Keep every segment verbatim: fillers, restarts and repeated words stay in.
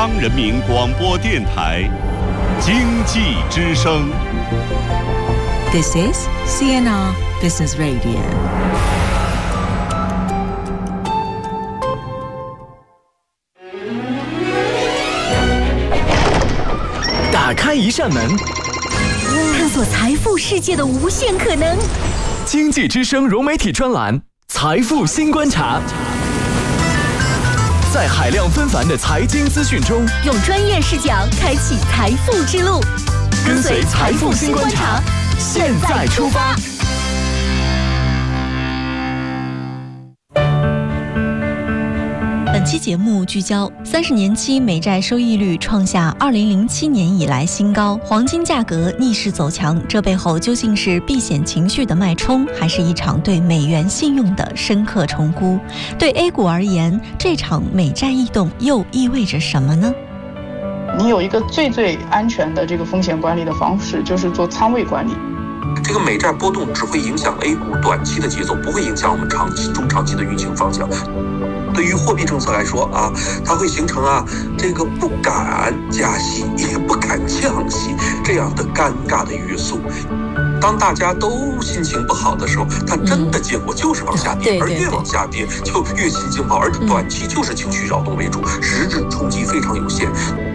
央人民广播电台经济之声。 This is C N R Business Radio。 打开一扇门， 探索财富世界的无限可能。 经济之声融媒体专栏《财富新观察》，在海量纷繁的财经资讯中， 用专业视角开启财富之路。 跟随财富新观察，现在出发。 本期节目聚焦三十年期美债收益率创下二零零七年以来新高，黄金价格逆势走强，这背后究竟是避险情绪的脉冲，还是一场对美元信用的深刻重估？对 A 股而言，这场美债异动又意味着什么呢？ 你有一个最最安全的这个风险管理的方式，就是做仓位管理。 这个美债波动只会影响 A 股短期的节奏，不会影响我们长期、中长期的运行方向。对于货币政策来说啊，它会形成啊这个不敢加息也不敢降息这样的尴尬的约束。当大家都心情不好的时候，它真的结果就是往下跌， 嗯、 而越往下跌就越心情不好，而短期就是情绪扰动为主，实质冲击非常有限。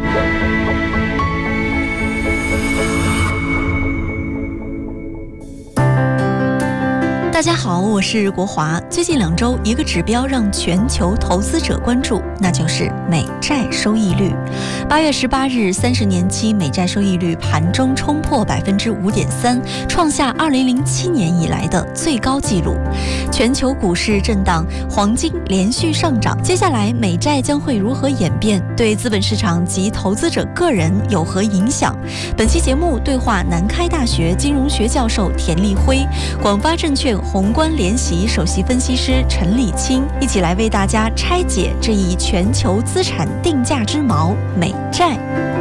大家好，我是国华。最近两周，一个指标让全球投资者关注，那就是美债收益率。八月十八日，三十年期美债收益率盘中冲破百分之五点三，创下二零零七年以来的最高纪录。全球股市震荡，黄金连续上涨。接下来，美债将会如何演变？对资本市场及投资者个人有何影响？本期节目对话南开大学金融学教授田立辉，广发证券宏观联席首席分析师陈立清，一起来为大家拆解这一全球资产定价之矛——美债。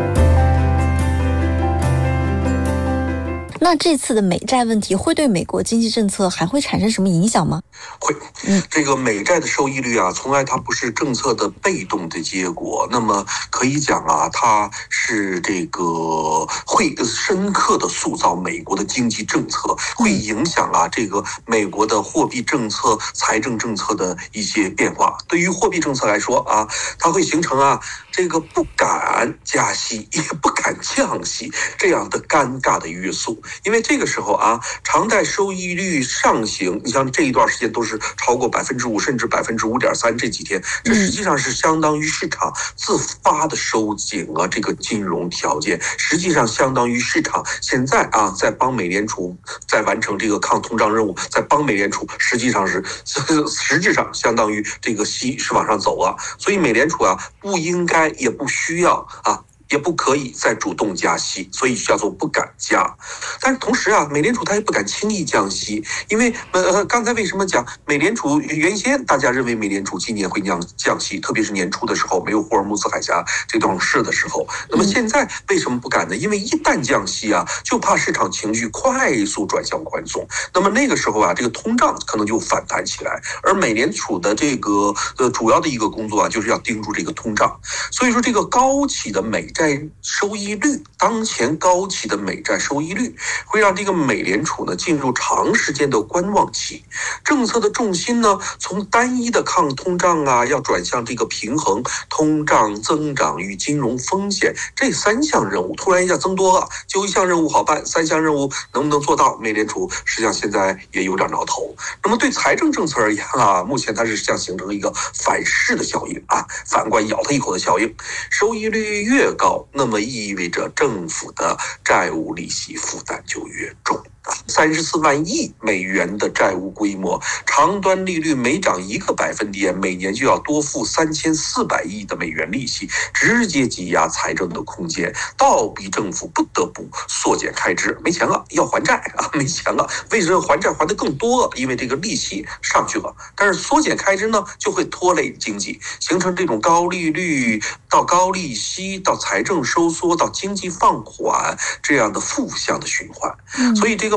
那这次的美债问题会对美国经济政策还会产生什么影响吗？ 会，嗯，这个美债的收益率啊，从来它不是政策的被动的结果，那么可以讲啊，它是这个会深刻的塑造美国的经济政策，会影响啊这个美国的货币政策、财政政策的一些变化。对于货币政策来说啊，它会形成啊这个不敢加息也不敢降息这样的尴尬的约束。因为这个时候啊，长债收益率上行，你像这一段时间都是超过百分之五，甚至百分之五点三，这几天，这实际上是相当于市场自发的收紧啊，这个金融条件，实际上相当于市场现在啊，在帮美联储在完成这个抗通胀任务，在帮美联储，实际上是实质上相当于这个息是往上走啊，所以美联储啊，不应该也不需要啊。也不可以再主动加息，所以叫做不敢加。但是同时啊，美联储它也不敢轻易降息，因为呃，刚才为什么讲美联储原先大家认为美联储今年会降降息，特别是年初的时候没有霍尔木兹海峡这段事的时候，那么现在为什么不敢呢？因为一旦降息啊，就怕市场情绪快速转向宽松，那么那个时候啊，这个通胀可能就反弹起来，而美联储的这个呃主要的一个工作啊，就是要盯住这个通胀，所以说这个高企的美债收益率，当前高企的美债收益率会让这个美联储呢进入长时间的观望期，政策的重心呢从单一的抗通胀啊，要转向这个平衡通胀增长与金融风险这三项任务，突然一下增多了，就一项任务好办，三项任务能不能做到？美联储实际上现在也有点挠头。那么对财政政策而言啊，目前它是像形成一个反噬的效应啊，反过来咬它一口的效应，收益率越高，那么意味着政府的债务利息负担就越重。三十四万亿美元的债务规模，长端利率每涨一个百分点，每年就要多付三千四百亿的美元利息，直接挤压财政的空间，倒逼政府不得不缩减开支，没钱了要还债啊，没钱了，为什么还债还得更多？因为这个利息上去了，但是缩减开支呢，就会拖累经济，形成这种高利率到高利息到财政收缩到经济放缓这样的负向的循环。所以这个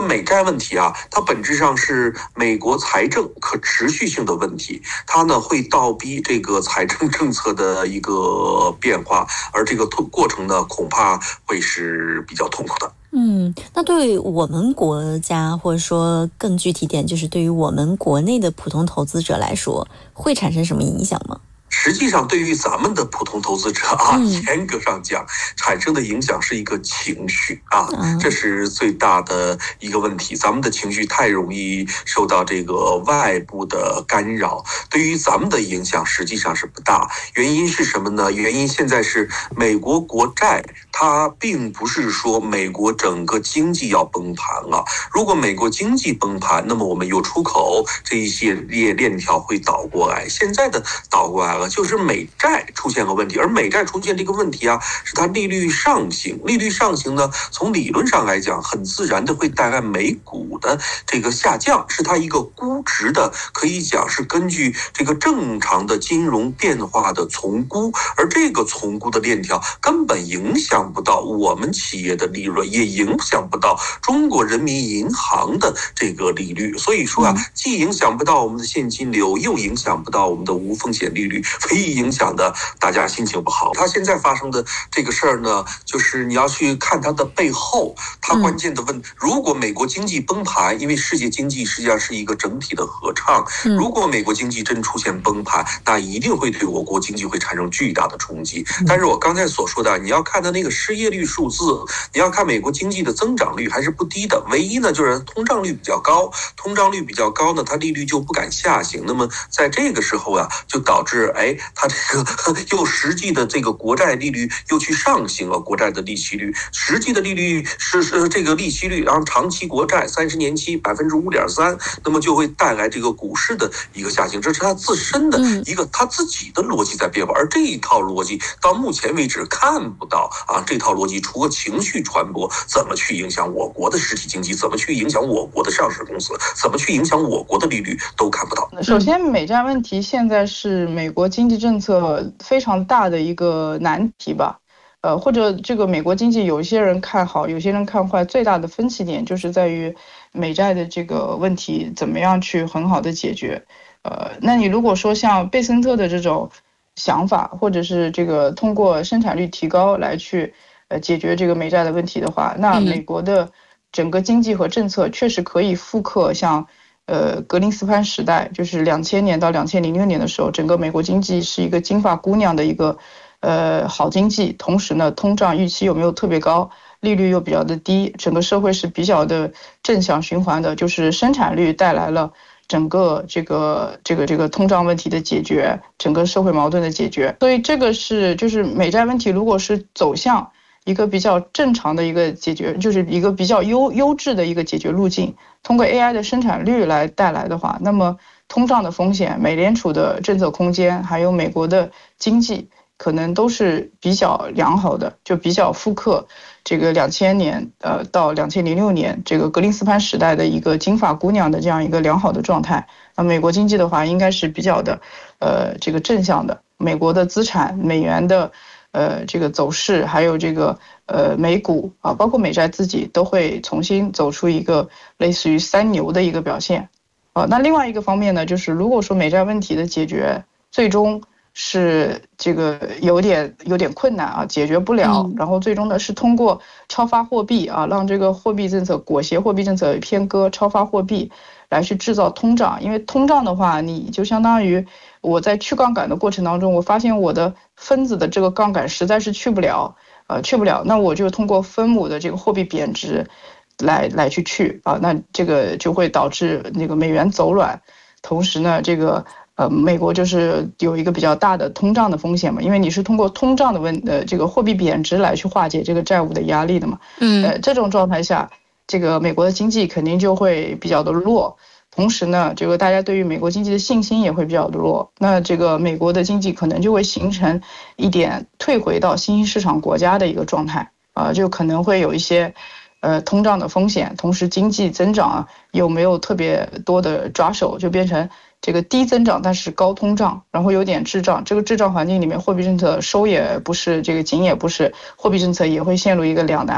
美债问题啊，它本质上是美国财政可持续性的问题，它呢会倒逼这个财政政策的一个变化，而这个过程呢恐怕会是比较痛苦的。 嗯，那对于我们国家，或者说更具体点，就是对于我们国内的普通投资者来说，会产生什么影响吗？ 实际上对于咱们的普通投资者啊，严格上讲产生的影响是一个情绪啊，这是最大的一个问题。咱们的情绪太容易受到这个外部的干扰，对于咱们的影响实际上是不大。原因是什么呢？原因现在是美国国债它并不是说美国整个经济要崩盘了，如果美国经济崩盘，那么我们有出口这一些链链条会倒过来，现在的倒过来了就是美债出现个问题，而美债出现这个问题啊，是它利率上行，利率上行呢，从理论上来讲，很自然的会带来美股的这个下降，是它一个估值的，可以讲是根据这个正常的金融变化的重估，而这个重估的链条根本影响不到我们企业的利润，也影响不到中国人民银行的这个利率，所以说啊，既影响不到我们的现金流，又影响不到我们的无风险利率，唯一影响的大家心情不好。它现在发生的这个事儿呢，就是你要去看它的背后，它关键的问，如果美国经济崩盘，因为世界经济实际上是一个整体的合唱，如果美国经济真出现崩盘，那一定会对我国经济会产生巨大的冲击。但是我刚才所说的，你要看它那个失业率数字，你要看美国经济的增长率还是不低的，唯一呢就是通胀率比较高，通胀率比较高呢，它利率就不敢下行。那么在这个时候啊，就导致哎，它这个又实际的这个国债利率又去上行了，国债的利息率，实际的利率是是这个利息率，然后长期国债三十年期百分之五点三，那么就会带来这个股市的一个下行，这是它自身的一个它自己的逻辑在变化，而这一套逻辑到目前为止看不到啊，这套逻辑除了情绪传播，怎么去影响我国的实体经济，怎么去影响我国的上市公司，怎么去影响我国的利率，都看不到。 首先，美债问题现在是美国经济政策非常大的一个难题吧，呃，或者这个美国经济有一些人看好，有些人看坏，最大的分歧点就是在于美债的这个问题怎么样去很好的解决。呃，那你如果说像贝森特的这种想法，或者是这个通过生产率提高来去呃解决这个美债的问题的话，那美国的整个经济和政策确实可以复刻像呃格林斯潘时代，就是两千年到两千零六年的时候，整个美国经济是一个金发姑娘的一个呃好经济，同时呢通胀预期有没有特别高，利率又比较的低，整个社会是比较的正向循环的，就是生产率带来了整个这个这个这个通胀问题的解决，整个社会矛盾的解决。所以这个是就是美债问题如果是走向一个比较正常的一个解决，就是一个比较优优质的一个解决路径，通过 A I 的生产率来带来的话，那么通胀的风险、美联储的政策空间，还有美国的经济可能都是比较良好的，就比较复刻这个两千年呃到两千零六年这个格林斯潘时代的一个金发姑娘的这样一个良好的状态。那美国经济的话应该是比较的呃这个正向的，美国的资产、美元的呃这个走势，还有这个呃美股啊，包括美债自己都会重新走出一个类似于三牛的一个表现啊。那另外一个方面呢，就是如果说美债问题的解决最终是这个有点有点困难啊，解决不了，然后最终呢是通过超发货币啊，让这个货币政策裹挟货币政策偏鸽，超发货币来去制造通胀。因为通胀的话，你就相当于我在去杠杆的过程当中，我发现我的分子的这个杠杆实在是去不了，呃，去不了，那我就通过分母的这个货币贬值来来去去啊，那这个就会导致那个美元走软，同时呢，这个呃美国就是有一个比较大的通胀的风险嘛，因为你是通过通胀的问呃这个货币贬值来去化解这个债务的压力的嘛，嗯，呃这种状态下，这个美国的经济肯定就会比较的弱。同时呢，这个大家对于美国经济的信心也会比较的弱，那这个美国的经济可能就会形成一点退回到新兴市场国家的一个状态啊、呃，就可能会有一些呃通胀的风险，同时经济增长啊又没有特别多的抓手，就变成这个低增长但是高通胀，然后有点滞胀，这个滞胀环境里面货币政策收也不是，这个紧也不是，货币政策也会陷入一个两难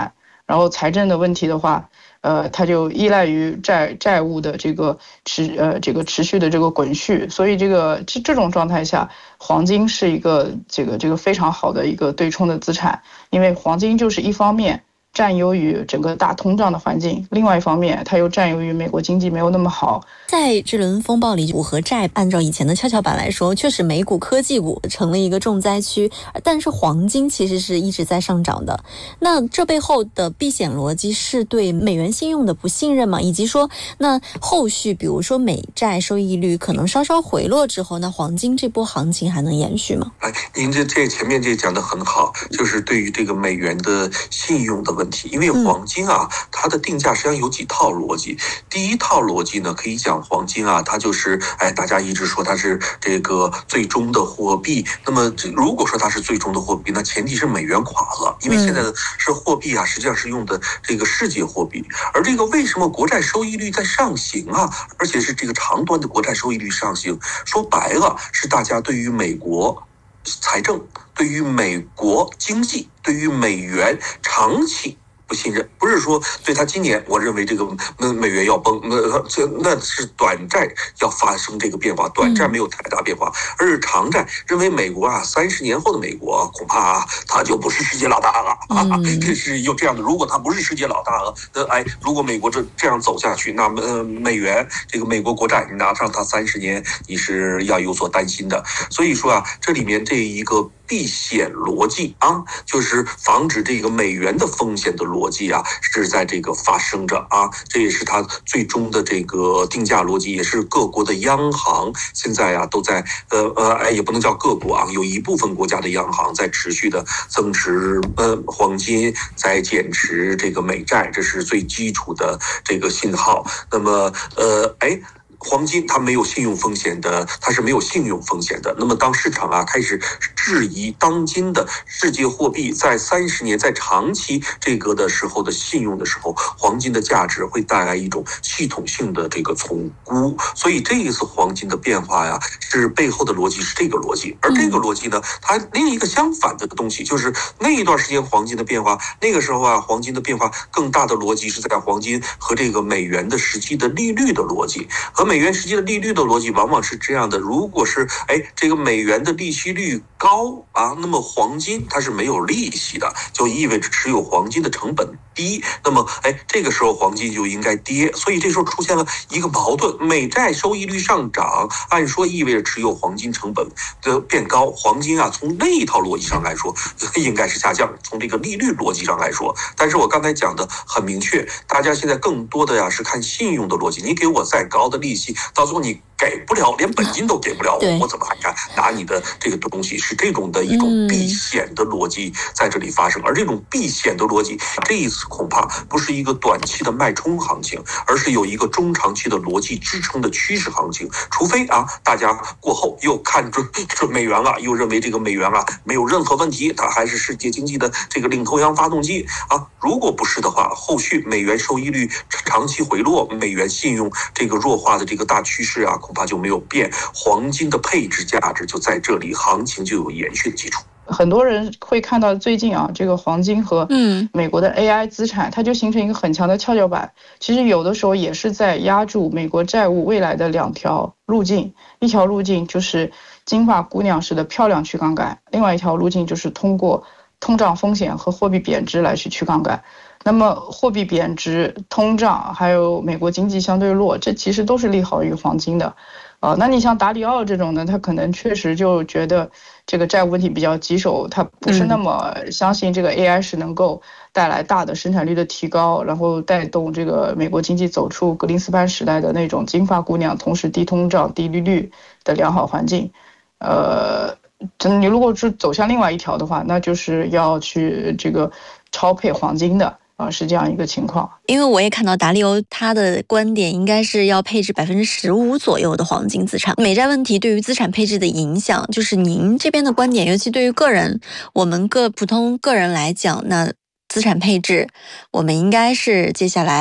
然后财政的问题的话，呃，它就依赖于债债务的这个持呃这个持续的这个滚续，所以这个这这种状态下，黄金是一个这个这个非常好的一个对冲的资产，因为黄金就是一方面占优于整个大通胀的环境，另外一方面它又占优于美国经济没有那么好。 在这轮风暴里，股和债按照以前的跷跷板来说，确实美股科技股成了一个重灾区，但是黄金其实是一直在上涨的。那这背后的避险逻辑是对美元信用的不信任吗？以及说，那后续比如说美债收益率可能稍稍回落之后，那黄金这波行情还能延续吗？ 哎，您这这前面这讲的很好，就是对于这个美元的信用的问题，因为黄金啊，嗯、它的定价实际上有几套逻辑。第一套逻辑呢，可以讲黄金啊，它就是哎，大家一直说它是这个最终的货币。那么如果说它是最终的货币，那前提是美元垮了，因为现在的是货币啊，实际上是用的这个世界货币。而这个为什么国债收益率在上行啊，而且是这个长端的国债收益率上行，说白了是大家对于美国财政、对于美国经济、对于美元长期不信任，不是说对他今年我认为这个美元要崩，那那是短债要发生这个变化，短债没有太大变化，而是长债认为美国啊，三十年后的美国恐怕啊，他就不是世界老大了啊，这是有这样的。如果他不是世界老大了，那哎，如果美国这这样走下去，那呃美元这个美国国债你拿上它三十年，你是要有所担心的。所以说啊，这里面这一个避险逻辑啊，就是防止这个美元的风险的逻辑啊，是在这个发生着啊，这也是它最终的这个定价逻辑，也是各国的央行现在啊都在呃呃哎也不能叫各国啊，有一部分国家的央行在持续的增持呃黄金，在减持这个美债，这是最基础的这个信号。那么呃哎。黄金它没有信用风险的，它是没有信用风险的。那么当市场啊开始质疑当今的世界货币在三十年在长期这个的时候的信用的时候，黄金的价值会带来一种系统性的这个重估。所以这一次黄金的变化呀，是背后的逻辑是这个逻辑。而这个逻辑呢，它另一个相反的东西就是那一段时间黄金的变化，那个时候啊黄金的变化更大的逻辑是在黄金和这个美元的实际的利率的逻辑。和美元实际的利率的逻辑往往是这样的，如果是哎这个美元的利息率高啊，那么黄金它是没有利息的，就意味着持有黄金的成本低，那么哎这个时候黄金就应该跌，所以这时候出现了一个矛盾，美债收益率上涨，按说意味着持有黄金成本的变高，黄金啊从那一套逻辑上来说应该是下降，从这个利率逻辑上来说，但是我刚才讲的很明确，大家现在更多的呀是看信用的逻辑，你给我再高的利息，到最后你给不了，连本金都给不了我，我怎么还敢拿你的这个东西？是这种的一种避险的逻辑在这里发生，而这种避险的逻辑，这一次恐怕不是一个短期的脉冲行情，而是有一个中长期的逻辑支撑的趋势行情。除非啊，大家过后又看准准美元了，又认为这个美元啊没有任何问题，它还是世界经济的这个领头羊发动机啊。如果不是的话，后续美元收益率长期回落，美元信用这个弱化的这个大趋势啊，恐怕就没有变，黄金的配置价值就在这里，行情就有延续的基础。 很多人会看到最近啊，这个黄金和美国的 A I 资产，它就形成一个很强的跷跷板。其实有的时候也是在压住美国债务未来的两条路径，一条路径就是金发姑娘式的漂亮去杠杆，另外一条路径就是通过通胀风险和货币贬值来去去杠杆。那么货币贬值、通胀还有美国经济相对弱，这其实都是利好于黄金的。呃，那你像达里奥这种呢，他可能确实就觉得这个债务问题比较棘手，他不是那么相信这个 A I 是能够带来大的生产率的提高，然后带动这个美国经济走出格林斯潘时代的那种金发姑娘，同时低通胀、低利率的良好环境。呃，你如果是走向另外一条的话，那就是要去这个超配黄金的。啊，是这样一个情况。 因为我也看到达利欧他的观点应该是要配置百分之十五左右的黄金资产。美债问题对于资产配置的影响，就是您这边的观点，尤其对于个人，我们个普通个人来讲，那资产配置我们应该是接下来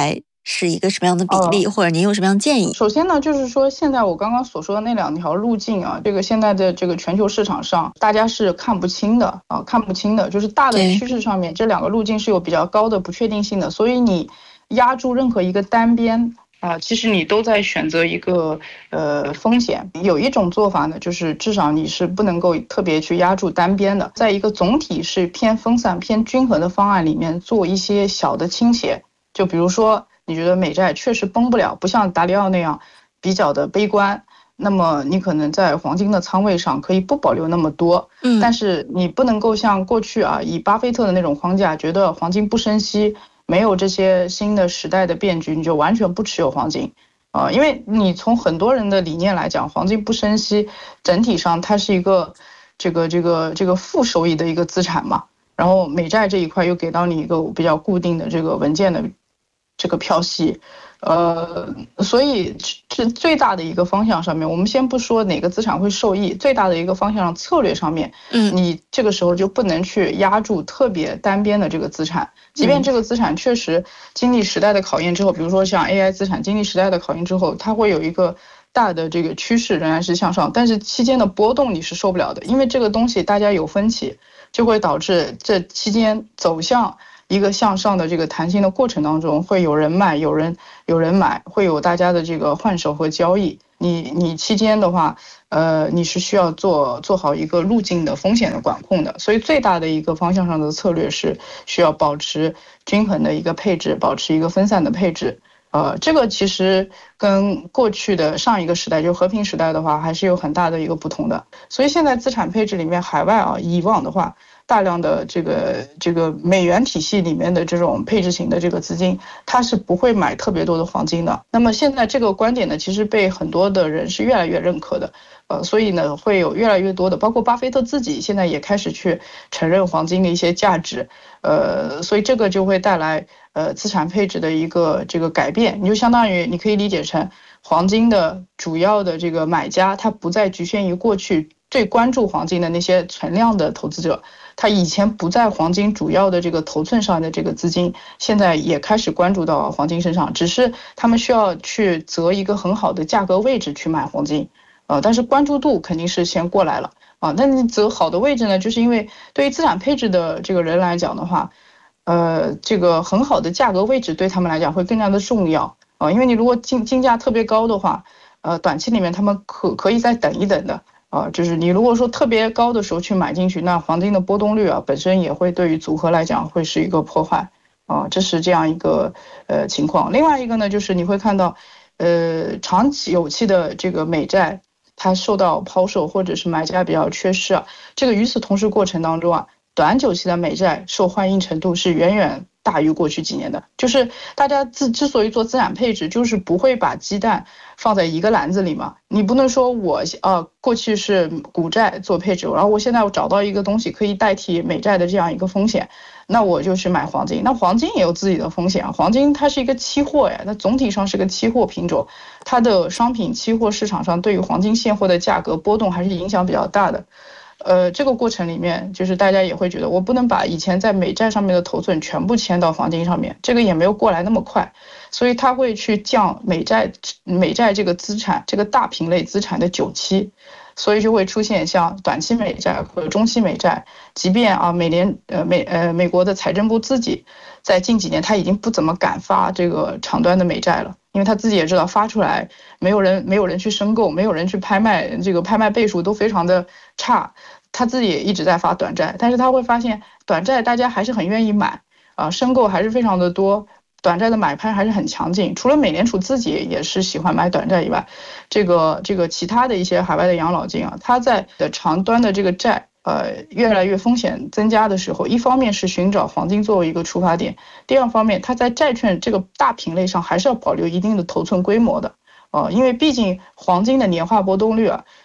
是一个什么样的比例， 哦、 或者您有什么样的建议？ 首先呢，就是说现在我刚刚所说的那两条路径啊，这个现在的这个全球市场上，大家是看不清的啊，看不清的，就是大的趋势上面，这两个路径是有比较高的不确定性的，所以你压住任何一个单边啊，其实你都在选择一个呃风险。有一种做法呢，就是至少你是不能够特别去压住单边的，在一个总体是偏分散、偏均衡的方案里面做一些小的倾斜。就比如说，你觉得美债确实崩不了，不像达里奥那样比较的悲观，那么你可能在黄金的仓位上可以不保留那么多，嗯，但是你不能够像过去啊，以巴菲特的那种框架，觉得黄金不升息，没有这些新的时代的变局，你就完全不持有黄金，啊、呃，因为你从很多人的理念来讲，黄金不升息，整体上它是一个这个这个这个负收益的一个资产嘛，然后美债这一块又给到你一个比较固定的这个稳健的这个票息，呃，所以这最大的一个方向上面，我们先不说哪个资产会受益，最大的一个方向上策略上面，嗯，你这个时候就不能去压住特别单边的这个资产，即便这个资产确实经历时代的考验之后，比如说像 A I 资产经历时代的考验之后，它会有一个大的这个趋势仍然是向上，但是期间的波动你是受不了的，因为这个东西大家有分歧，就会导致这期间走向一个向上的这个弹性的过程当中，会有人卖，有人有人买，会有大家的这个换手和交易。你你期间的话，呃，你是需要做做好一个路径的风险的管控的。所以最大的一个方向上的策略是需要保持均衡的一个配置，保持一个分散的配置。呃，这个其实跟过去的上一个时代，就和平时代的话，还是有很大的一个不同的。所以现在资产配置里面，海外啊，以往的话，大量的这个这个美元体系里面的这种配置型的这个资金，它是不会买特别多的黄金的。那么现在这个观点呢，其实被很多的人是越来越认可的。呃，所以呢，会有越来越多的，包括巴菲特自己现在也开始去承认黄金的一些价值。呃，所以这个就会带来呃资产配置的一个这个改变。你就相当于你可以理解成黄金的主要的这个买家，他不再局限于过去最关注黄金的那些存量的投资者，他以前不在黄金主要的这个头寸上的这个资金，现在也开始关注到黄金身上，只是他们需要去择一个很好的价格位置去买黄金。呃，但是关注度肯定是先过来了啊。那你择好的位置呢，就是因为对于资产配置的这个人来讲的话，呃，这个很好的价格位置对他们来讲会更加的重要啊。因为你如果金金价特别高的话，呃，短期里面他们可可以再等一等的啊。就是你如果说特别高的时候去买进去，那黄金的波动率啊本身也会对于组合来讲会是一个破坏啊。这是这样一个呃情况。另外一个呢，就是你会看到，呃，长期有期的这个美债，它受到抛售或者是买家比较缺失啊，这个与此同时过程当中啊，短久期的美债受欢迎程度是远远大于过去几年的。就是大家之之所以做资产配置，就是不会把鸡蛋放在一个篮子里嘛。你不能说我呃过去是股债做配置，然后我现在我找到一个东西可以代替美债的这样一个风险，那我就去买黄金。那黄金也有自己的风险啊，黄金它是一个期货呀，它总体上是个期货品种，它的商品期货市场上对于黄金现货的价格波动还是影响比较大的。呃，这个过程里面，就是大家也会觉得，我不能把以前在美债上面的头寸全部迁到黄金上面，这个也没有过来那么快，所以它会去降美债美债这个资产这个大品类资产的久期，所以就会出现像短期美债或者中期美债，即便啊美联呃美呃美国的财政部自己在近几年他已经不怎么敢发这个长端的美债了。因为他自己也知道发出来没有人没有人去申购，没有人去拍卖，这个拍卖倍数都非常的差，他自己也一直在发短债，但是他会发现短债大家还是很愿意买啊，申购还是非常的多，短债的买盘还是很强劲。除了美联储自己也是喜欢买短债以外，这个这个其他的一些海外的养老金啊，它在的长端的这个债呃，越来越风险增加的时候，一方面是寻找黄金作为一个出发点，第二方面，它在债券这个大品类上还是要保留一定的头寸规模的，呃，因为毕竟黄金的年化波动率啊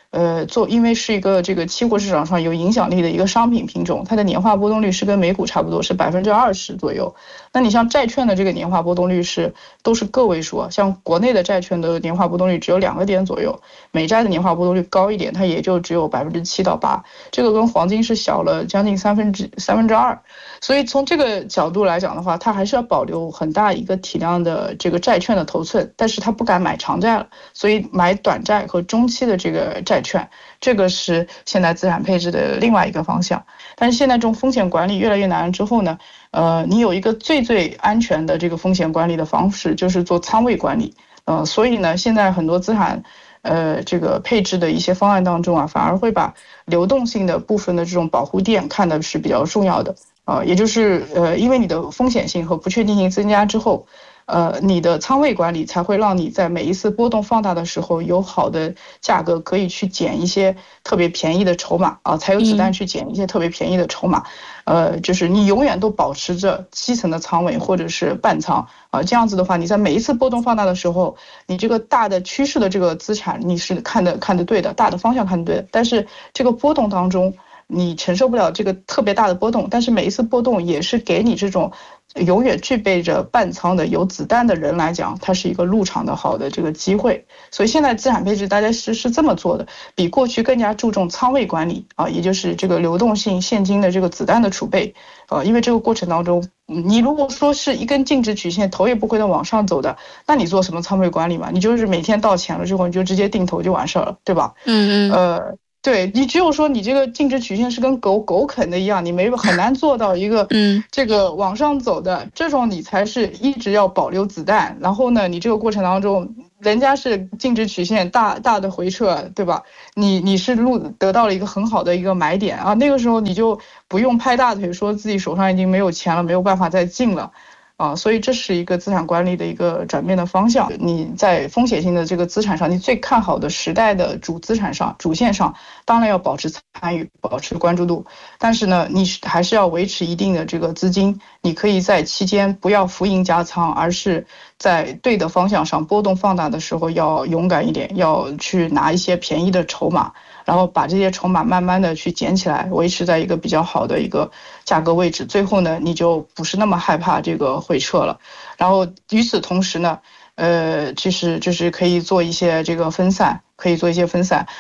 呃，做因为是一个这个期货市场上有影响力的一个商品品种，它的年化波动率是跟美股差不多，是百分之二十左右。那你像债券的这个年化波动率是都是个位数，像国内的债券的年化波动率只有两个点左右，美债的年化波动率高一点，它也就只有百分之七到八，这个跟黄金是小了将近三分之三分之二。所以从这个角度来讲的话，它还是要保留很大一个体量的这个债券的头寸，但是它不敢买长债了，所以买短债和中期的这个债券，这个是现在资产配置的另外一个方向。但是现在这种风险管理越来越难之后呢，呃，你有一个最最安全的这个风险管理的方式，就是做仓位管理。呃，所以呢，现在很多资产，呃，这个配置的一些方案当中啊，反而会把流动性的部分的这种保护垫看的是比较重要的。呃，也就是呃，因为你的风险性和不确定性增加之后，呃，你的仓位管理才会让你在每一次波动放大的时候，有好的价格可以去捡一些特别便宜的筹码啊，才有子弹去捡一些特别便宜的筹码。呃，就是你永远都保持着七层的仓位或者是半仓啊，这样子的话，你在每一次波动放大的时候，你这个大的趋势的这个资产你是看的看得对的，大的方向看得对的，但是这个波动当中，你承受不了这个特别大的波动，但是每一次波动也是给你这种永远具备着半仓的有子弹的人来讲，它是一个入场的好的这个机会。所以现在资产配置大家是是这么做的，比过去更加注重仓位管理啊，也就是这个流动性现金的这个子弹的储备。呃，因为这个过程当中，你如果说是一根净值曲线头也不回的往上走的，那你做什么仓位管理嘛？你就是每天到钱了之后，你就直接定投就完事儿了，对吧？嗯嗯。呃。对，你只有说你这个净值曲线是跟狗狗啃的一样，你没很难做到一个这个往上走的，这种你才是一直要保留子弹。然后呢，你这个过程当中，人家是净值曲线大大的回撤，对吧？你你是录得到了一个很好的一个买点啊，那个时候你就不用拍大腿说自己手上已经没有钱了，没有办法再进了。啊，所以这是一个资产管理的一个转变的方向。你在风险性的这个资产上，你最看好的时代的主资产上、主线上，当然要保持参与、保持关注度。但是呢，你还是要维持一定的这个资金。你可以在期间不要浮盈加仓，而是在对的方向上波动放大的时候要勇敢一点，要去拿一些便宜的筹码。然后把这些筹码慢慢的去捡起来，维持在一个比较好的一个价格位置，最后呢，你就不是那么害怕这个回撤了。然后与此同时呢，呃，其实就是可以做一些这个分散，可以做一些分散。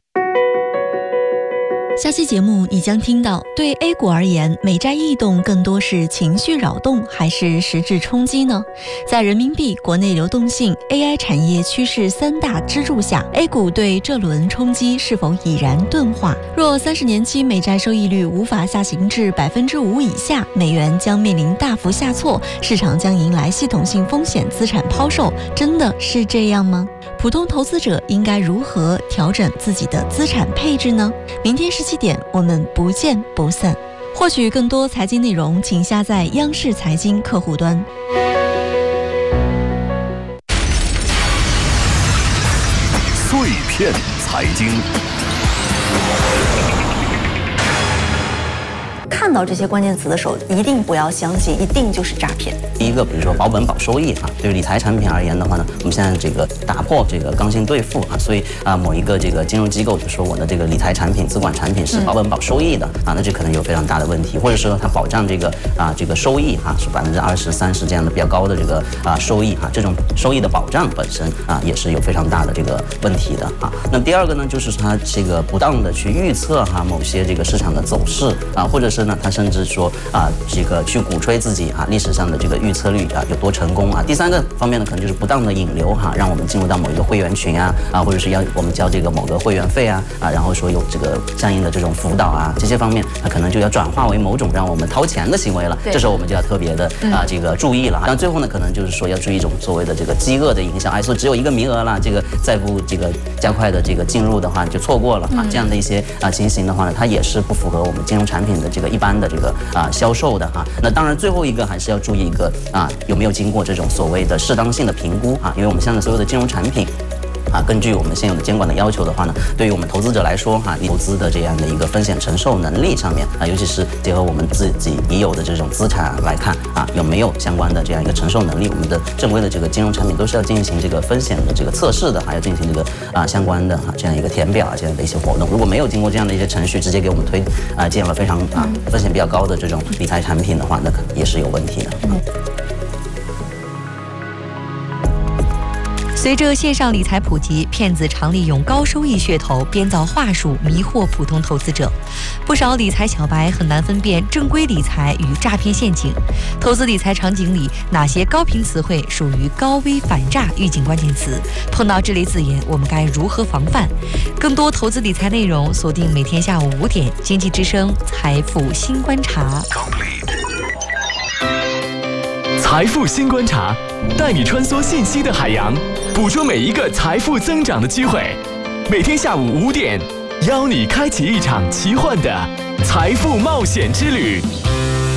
下期节目你将听到，对 A 股而言，美债异动更多是情绪扰动还是实质冲击呢？在人民币、国内流动性、A I 产业趋势三大支柱下， A 股对这轮冲击是否已然钝化？若三十年期美债收益率无法下行至百分之五以下，美元将面临大幅下挫，市场将迎来系统性风险资产抛售，真的是这样吗？普通投资者应该如何调整自己的资产配置呢？明天十七点，我们不见不散。获取更多财经内容，请下载央视财经客户端。 碎片财经。 看到这些关键词的时候，一定不要相信，一定就是诈骗。 第一个，比如说保本保收益啊，对于理财产品而言的话呢，我们现在这个打破这个刚性兑付啊，所以啊，某一个这个金融机构就说我的这个理财产品、资管产品是保本保收益的啊，那这可能有非常大的问题，或者说它保障这个啊这个收益哈、啊、是百分之二十三十这样的比较高的这个啊收益啊，这种收益的保障本身啊也是有非常大的这个问题的啊。那第二个呢，就是它这个不当的去预测哈、啊、某些这个市场的走势啊，或者是呢，它甚至说啊这个去鼓吹自己啊历史上的这个预测率啊有多成功啊。第三个方面呢，可能就是不当的引流哈、啊，让我们进入到某一个会员群啊啊，或者是要我们交这个某个会员费啊啊，然后说有这个相应的这种辅导啊，这些方面它可能就要转化为某种让我们掏钱的行为了。这时候我们就要特别的啊这个注意了。但最后呢，可能就是说要注意一种所谓的这个饥饿的影响，哎，说只有一个名额了，这个再不这个加快的这个进入的话，就错过了啊。这样的一些啊情形的话呢，它也是不符合我们金融产品的这个一般的这个啊销售的哈、啊。那当然最后一个还是要注意一个啊有没有经过这种所谓的适当性的评估啊，因为我们现在所有的金融产品啊，根据我们现有的监管的要求的话呢，对于我们投资者来说哈、啊，投资的这样的一个风险承受能力上面啊，尤其是结合我们自己已有的这种资产来看啊，有没有相关的这样一个承受能力，我们的正规的这个金融产品都是要进行这个风险的这个测试的，还要进行这个啊相关的啊这样一个填表啊这样的一些活动。如果没有经过这样的一些程序，直接给我们推啊荐了非常啊风险比较高的这种理财产品的话，那也是有问题的。嗯随着线上理财普及，骗子常利用高收益噱头编造话术迷惑普通投资者。不少理财小白很难分辨正规理财与诈骗陷阱。投资理财场景里，哪些高频词汇属于高危反诈预警关键词？碰到这类字眼，我们该如何防范？更多投资理财内容，锁定每天下午五点，经济之声财富新观察。 财富新观察，带你穿梭信息的海洋，捕捉每一个财富增长的机会。每天下午五点，邀你开启一场奇幻的财富冒险之旅。